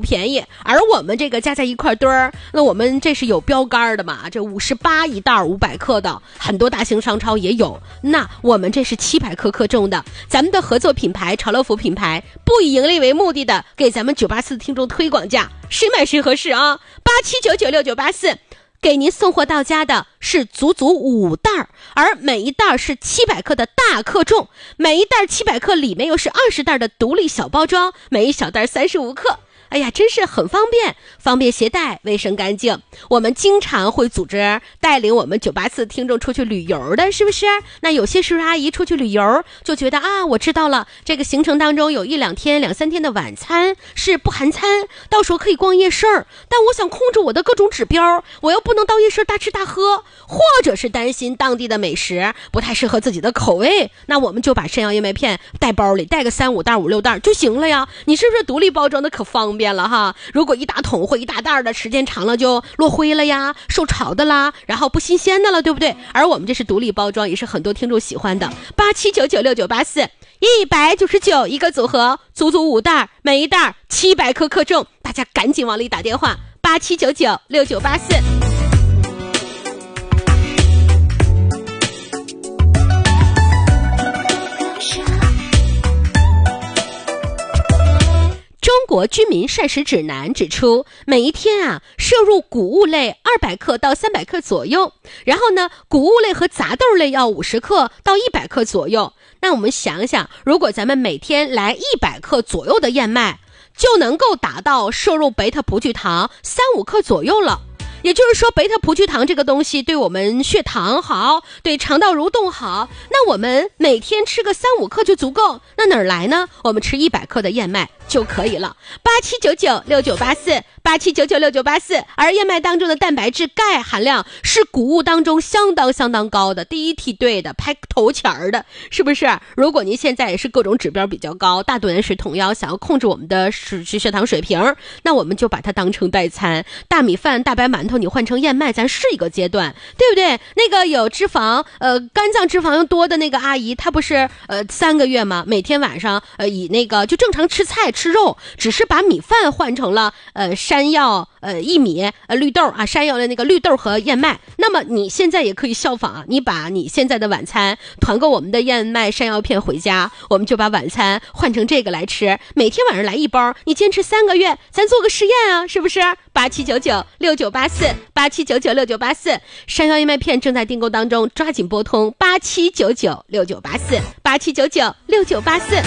便宜，而我们这个加在一块堆儿，那我们这是有标杆的嘛，这58一袋500克的，很多大型商超也有，那我们这是700克克重的。咱们的合作品牌潮乐福品牌不以盈利为目的的，给咱们984听众推广价，谁买谁合适啊！87996984给您送货到家的是足足5袋，而每一袋是700克的大克重，每一袋700克里面又是20袋的独立小包装，每一小袋35克。哎呀，真是很方便，方便携带，卫生干净。我们经常会组织带领我们984听众出去旅游的，是不是？那有些叔叔阿姨出去旅游就觉得啊，我知道了，这个行程当中有1-2天、2-3天的晚餐是不含餐，到时候可以逛夜市，但我想控制我的各种指标，我又不能到夜市大吃大喝，或者是担心当地的美食不太适合自己的口味，那我们就把山药燕麦片带包里，带个3-5袋、5-6袋就行了呀。你是不是独立包装的可方便了哈？如果一大桶或一大袋的，时间长了就落灰了呀，受潮的啦，然后不新鲜的了，对不对？而我们这是独立包装，也是很多听众喜欢的。87996984，199一个组合，足足5袋，每一袋700克克重，大家赶紧往里打电话，87996984。中国居民膳食指南指出，每一天摄入谷物类200克到300克左右，然后呢，谷物类和杂豆类要50克到100克左右。那我们想想，如果咱们每天来100克左右的燕麦，就能够达到摄入贝塔葡聚糖3-5克左右了。也就是说，贝塔葡聚糖这个东西对我们血糖好，对肠道蠕动好，那我们每天吃个3-5克就足够。那哪儿来呢？我们吃100克的燕麦就可以了。87996984，87996984。而燕麦当中的蛋白质、钙含量是谷物当中相当高的，第一梯队的，排头前儿的，是不是？如果您现在也是各种指标比较高，大肚腩水桶腰，想要控制我们的血糖水平，那我们就把它当成代餐，大米饭、大白馒头你换成燕麦，咱是一个阶段，对不对？那个有脂肪肝脏脂肪多的那个阿姨，她不是3个月吗？每天晚上以那个就正常吃菜吃肉，只是把米饭换成了山药薏米绿豆山药的那个绿豆和燕麦。那么你现在也可以效仿你把你现在的晚餐团购我们的燕麦山药片回家，我们就把晚餐换成这个来吃，每天晚上来1包，你坚持3个月，咱做个实验是不是？87996984，87996984，山药燕麦片正在订购当中，抓紧拨通87996984，87996984。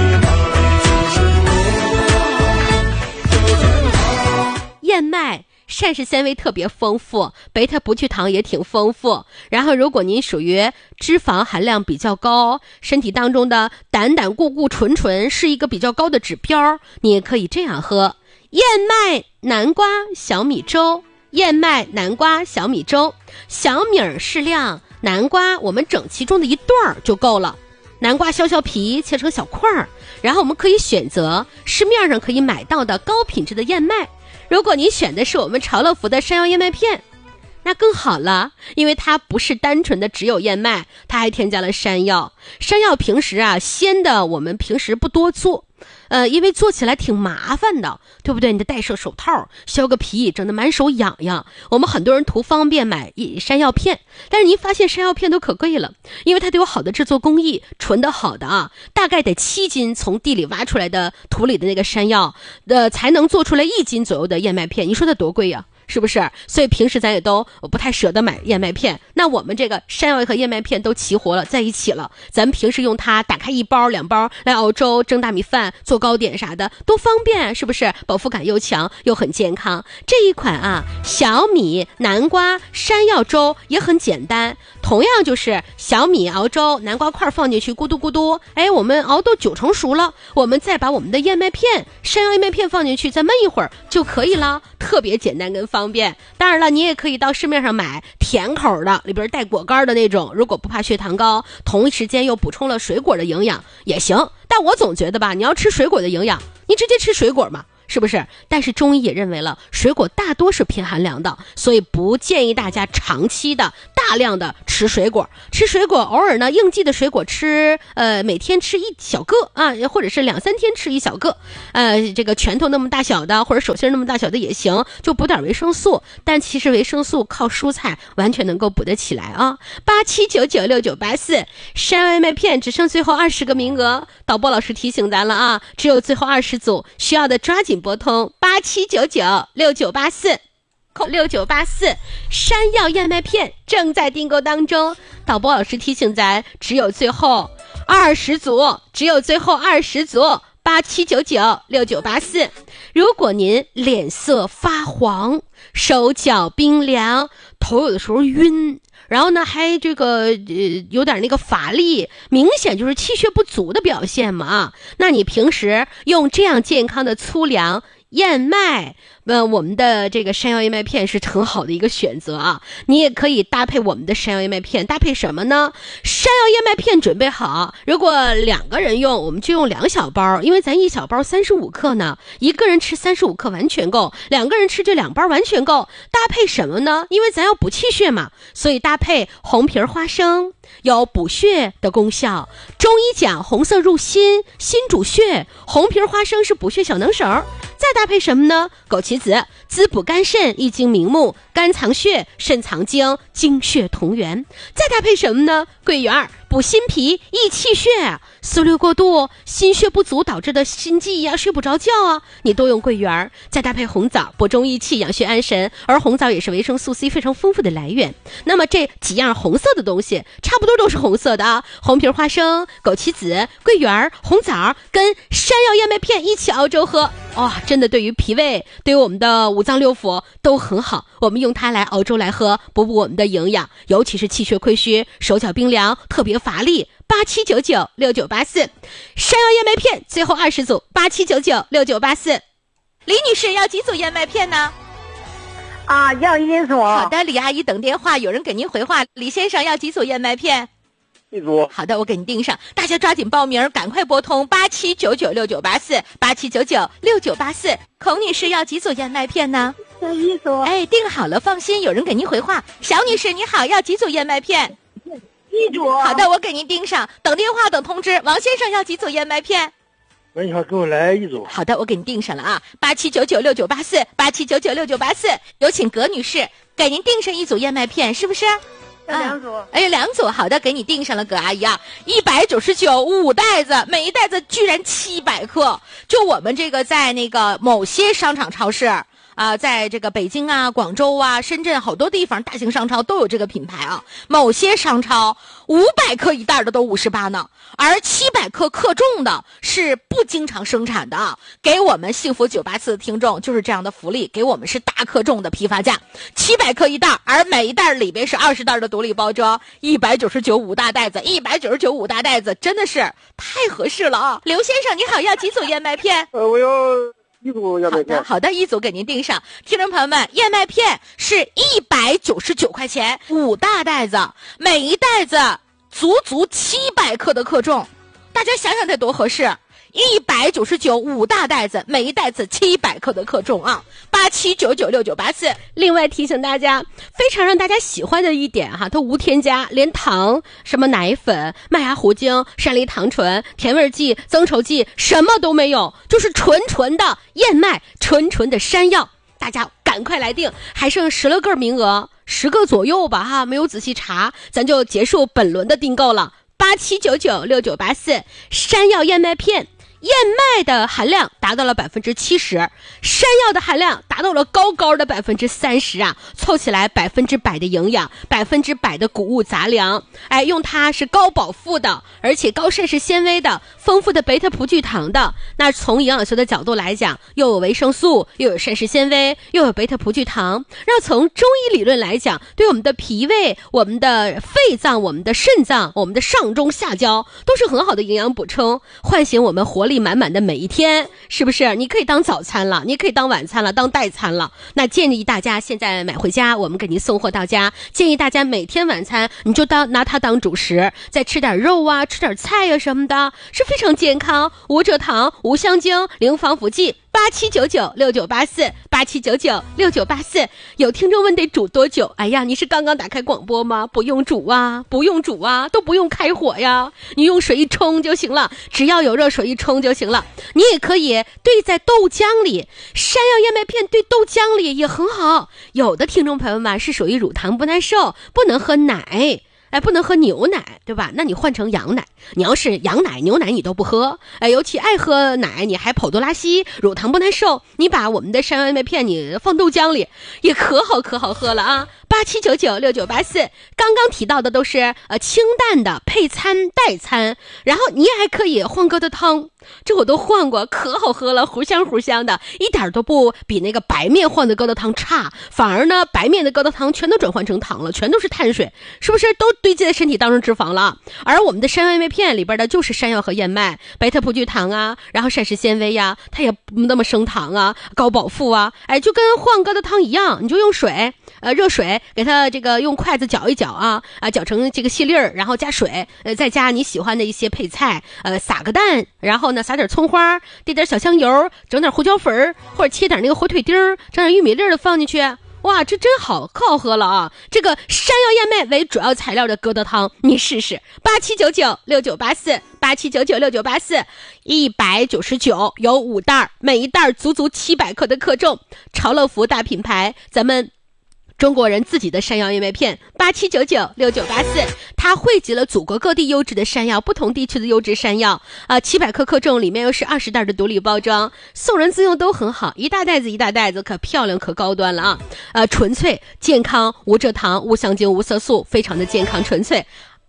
燕麦膳食纤维特别丰富，贝塔葡聚糖也挺丰富。然后如果您属于脂肪含量比较高，身体当中的胆固醇是一个比较高的指标，你也可以这样喝燕麦南瓜小米粥。燕麦南瓜小米粥，小米适量，南瓜我们整其中的一段就够了。南瓜削皮切成小块儿，然后我们可以选择市面上可以买到的高品质的燕麦。如果您选的是我们潮乐福的山药燕麦片，那更好了，因为它不是单纯的只有燕麦，它还添加了山药。山药平时鲜的我们平时不多做，因为做起来挺麻烦的，对不对？你得戴上手套，削个皮，整得满手痒痒。我们很多人图方便买山药片，但是您发现山药片都可贵了，因为它得有好的制作工艺，纯的好的大概得7斤从地里挖出来的土里的那个山药，才能做出来1斤左右的燕麦片。你说它多贵呀？是不是？所以平时咱也都不太舍得买燕麦片，那我们这个山药和燕麦片都齐活了在一起了，咱们平时用它打开1包2包来熬粥、蒸大米饭、做糕点啥的都方便，是不是？饱腹感又强又很健康。这一款小米南瓜山药粥也很简单，同样就是小米熬粥，南瓜块放进去咕嘟咕嘟，我们熬到9成熟了，我们再把我们的燕麦片山药燕麦片放进去再焖一会儿就可以了，特别简单跟方便。当然了，你也可以到市面上买甜口的，里边带果干的那种，如果不怕血糖高，同一时间又补充了水果的营养也行。但我总觉得吧，你要吃水果的营养，你直接吃水果嘛， 是不是？但是中医也认为了，水果大多是偏寒凉的，所以不建议大家长期的大量的吃水果。吃水果偶尔呢，应季的水果吃，每天吃一小个啊，或者是2-3天吃一小个，这个拳头那么大小的，或者手心那么大小的也行，就补点维生素。但其实维生素靠蔬菜完全能够补得起来啊。87996984，山药燕麦片只剩最后20个名额，导播老师提醒咱了啊，只有最后20组，需要的抓紧拨通87996984。6984，山药燕麦片正在订购当中。导播老师提醒咱，只有最后20组，只有最后20组。87996984。如果您脸色发黄，手脚冰凉，头有的时候晕，然后呢还这个有点那个乏力，明显就是气血不足的表现嘛，那你平时用这样健康的粗粮燕麦，我们的这个山药燕麦片是很好的一个选择啊。你也可以搭配我们的山药燕麦片，搭配什么呢？山药燕麦片准备好，如果2个人用，我们就用2小包，因为咱1小包35克呢，一个人吃35克完全够，2个人吃这2包完全够。搭配什么呢？因为咱要补气血嘛，所以搭配红皮花生，有补血的功效。中医讲红色入心，心主血，红皮花生是补血小能手。再搭配什么呢？枸杞子，滋补肝肾，益精明目，肝藏血，肾藏精，精血同源。再搭配什么呢？桂圆，补心脾，益气血。思虑过度，心血不足导致的心悸呀，睡不着觉啊，你都用桂圆。再搭配红枣，补中益气，养血安神，而红枣也是维生素 C 非常丰富的来源。那么这几样红色的东西差不多都是红色的啊，红皮花生、枸杞子、桂圆、红枣跟山药燕麦片一起熬粥喝，真的对于脾胃，对于我们的五脏六腑都很好。我们用它来熬粥来喝，补我们的营养，尤其是气血亏虚、手脚冰凉、特别乏力。87996984，山药燕麦片最后20组，87996984。李女士要几组燕麦片呢？ 要1组。 好的，李阿姨等电话，有人给您回话。李先生要几组燕麦片 ？1组。 好的，我给您订上，大家抓紧报名，赶快拨通87996984，87996984。孔女士要几组燕麦片呢 ？1组。 哎，订好了，放心，有人给您回话。小女士你好，要几组燕麦片 ？1组。 好的，我给您订上，等电话等通知。王先生要几组燕麦片？ 喂，你好，给我来1组。 好的，我给您订上了啊，87996984，87996984。有请葛女士，给您订上1组燕麦片，是不是？ 要2组。 2组，好的，给你订上了，葛阿姨啊，199，5袋子，每一袋子居然700克。就我们这个在那个某些商场超市在这个北京啊、广州啊、深圳好多地方大型商超都有这个品牌啊。某些商超500克一袋的都58呢，而700克克重的是不经常生产的啊。给我们幸福984的听众就是这样的福利，给我们是大克重的批发价，700克一袋，而每一袋里边是20袋的独立包装，199，5大袋子，199，5大袋子，真的是太合适了啊。刘先生你好，要几组燕麦片？ 我要1组燕麦片。 好的，1组给您订上。听众朋友们，燕麦片是199块钱，5大袋子，每一袋子足700克的克重，大家想想得多合适。199，5大袋子，每一袋子700克的克重啊，87996984。另外提醒大家，非常让大家喜欢的一点哈，它无添加，连糖、什么奶粉、麦芽糊精、山梨糖醇、甜味剂、增稠剂什么都没有，就是纯的燕麦，纯的山药。大家赶快来订，还剩10来个名额，10个左右吧哈，没有仔细查，咱就结束本轮的订购了。87996984，山药燕麦片。燕麦的含量达到了70%，山药的含量达到了高的30%啊，凑起来100%的营养，100%的谷物杂粮，用它是高饱腹的，而且高膳食纤维的，丰富的贝塔葡聚糖的。那从营养学的角度来讲，又有维生素，又有膳食纤维，又有贝塔葡聚糖，让从中医理论来讲，对我们的脾胃、我们的肺脏、我们的肾脏、我们的上中下焦都是很好的营养补充，唤醒我们活力满满的每一天，是不是？你可以当早餐了，你可以当晚餐了，当代餐了。那建议大家现在买回家，我们给您送货到家。建议大家每天晚餐你就拿它当主食，再吃点肉啊，吃点菜啊什么的，是非常健康，无蔗糖、无香精、零防腐剂。 87996984，87996984。有听众问得煮多久？哎呀，你是刚刚打开广播吗？不用煮啊，不用煮啊，都不用开火呀，你用水一冲就行了，只要有热水一冲就行了。你也可以兑在豆浆里，山药燕麦片兑豆浆里也很好。有的听众朋友们是属于乳糖不耐受，不能喝奶。不能喝牛奶，对吧？那你换成羊奶。你要是羊奶、牛奶你都不喝，尤其爱喝奶，你还跑肚拉稀，乳糖不耐受，你把我们的山药燕麦片你放豆浆里，也可好喝了啊！87996984，刚刚提到的都是清淡的配餐代餐，然后你也还可以换疙瘩汤，这我都换过，可好喝了，糊香的，一点都不比那个白面换的疙瘩汤差，反而呢，白面的疙瘩汤全都转换成糖了，全都是碳水，是不是都堆积在身体当中脂肪了？而我们的山药燕麦片里边的就是山药和燕麦，贝塔葡聚糖啊，然后膳食纤维呀，它也不那么升糖啊，高饱腹啊，就跟换疙瘩汤一样，你就用水，热水给它这个用筷子搅一搅啊，搅成这个细粒儿，然后加水，再加你喜欢的一些配菜，撒个蛋，然后呢撒点葱花，滴点小香油，整点胡椒粉，或者切点那个火腿丁，整点玉米粒的放进去。哇，这真好，可好喝了啊！这个山药燕麦为主要材料的疙瘩汤，你试试。87996984，87996984，199有5袋，每一袋足足700克的克重。潮乐福大品牌，咱们中国人自己的山药燕麦片，87996984，它汇集了祖国各地优质的山药，不同地区的优质山药，700克克重，里面又是20袋的独立包装，送人自用都很好，一大袋子，可漂亮可高端了啊！纯粹健康，无蔗糖，无香精，无色素，非常的健康纯粹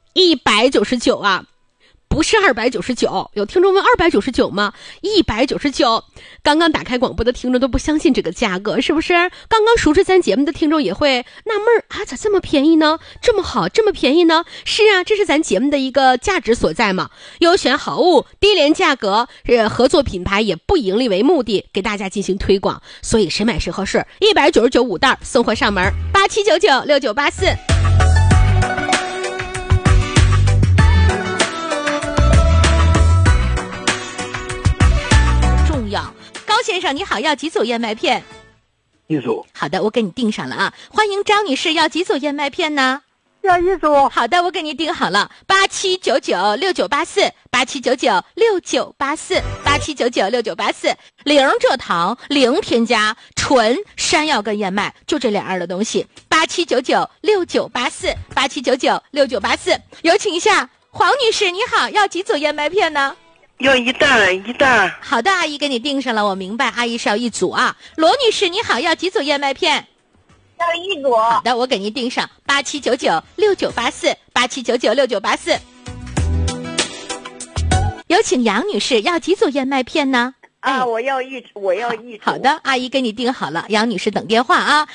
，199啊！不是299，有听众问299吗？199，刚刚打开广播的听众都不相信这个价格，是不是？刚刚熟知咱节目的听众也会纳闷啊，咋这么便宜呢？这么好，这么便宜呢？是啊，这是咱节目的一个价值所在嘛。优选好物，低廉价格，合作品牌也不盈利为目的，给大家进行推广，所以谁买谁合适。199.5袋送货上门，87996984。高先生你好，要几组燕麦片 ？1组。 好的，我给你订上了啊。欢迎张女士，要几组燕麦片呢？ 要1组。 好的，我给你订好了，87996984，87996984，87996984，零蔗糖，零添加，纯山药跟燕麦，就这2样的东西。87996984，87996984。有请一下黄女士，你好，要几组燕麦片呢？ 要一袋。 好的，阿姨给你订上了，我明白，阿姨是要1组啊。罗女士你好，要几组燕麦片？ 要1组。 好的，我给您订上，87996984，87996984。有请杨女士，要几组燕麦片呢？ 我要1组。 好的，阿姨给你订好了，杨女士等电话啊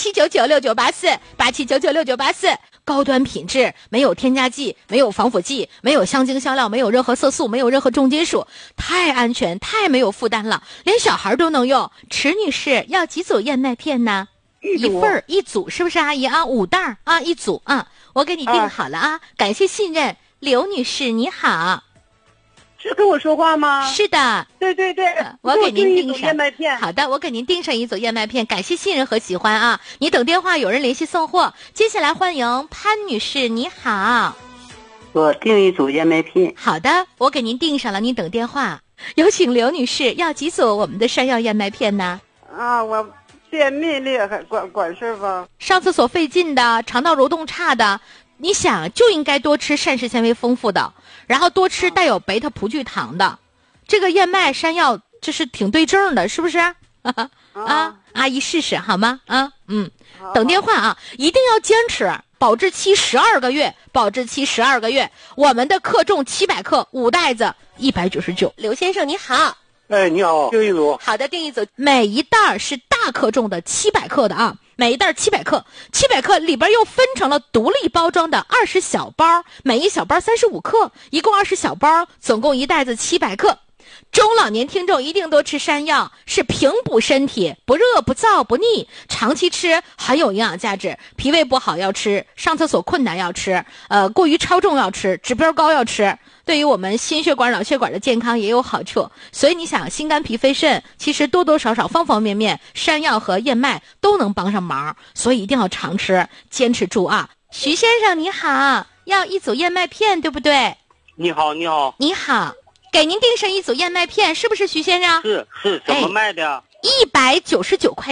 ，87996984，87996984。高端品质，没有添加剂，没有防腐剂，没有香精香料，没有任何色素，没有任何重金属，太安全，太没有负担了，连小孩都能用。池女士要几组燕麦片呢？1份1组，是不是阿姨啊？5袋啊，1组啊，我给你订好了啊。感谢信任，刘女士你好。 是跟我说话吗？ 是的， 对， 我给您订上燕麦片。 好的，我给您订上1组燕麦片，感谢信任和喜欢啊！你等电话，有人联系送货。接下来欢迎潘女士，你好。 我订1组燕麦片。 好的，我给您订上了，您等电话。有请刘女士，要几组我们的山药燕麦片呢？ 我便秘厉害，管事吧。 上厕所费劲的，肠道蠕动差的，你想就应该多吃膳食纤维丰富的，然后多吃带有贝塔葡聚糖的。这个燕麦山药这是挺对症的，是不是？阿姨试试好吗？等电话啊，一定要坚持，保质期12个月，保质期12个月。我们的克重700克，5袋子199。刘先生你好。 你好，订1组。 好的，订1组，每一袋是大克重的700克的啊，每一袋700克，700克里边又分成了独立包装的20小包，每一小包35克，一共20小包，总共一袋子700克。 中老年听众一定多吃山药，是平补身体，不热不燥不腻，长期吃很有营养价值。脾胃不好要吃，上厕所困难要吃，过于超重要吃，指标高要吃。对于我们心血管、脑血管的健康也有好处。所以你想，心肝脾肺肾，其实多多少少方方面面，山药和燕麦都能帮上忙，所以一定要常吃，坚持住啊！徐先生你好，要一组燕麦片对不对？ 你好，你好， 你好，给您订上一组燕麦片，是不是徐先生？ 是怎么卖的？ 199块